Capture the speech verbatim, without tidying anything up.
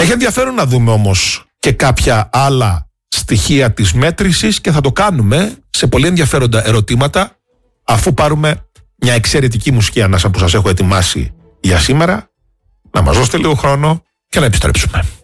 Έχει ενδιαφέρον να δούμε όμως και κάποια άλλα στοιχεία της μέτρησης και θα το κάνουμε σε πολύ ενδιαφέροντα ερωτήματα αφού πάρουμε μια εξαιρετική μουσική ανάσα που σας έχω ετοιμάσει για σήμερα, να μας δώσετε λίγο χρόνο και να επιστρέψουμε.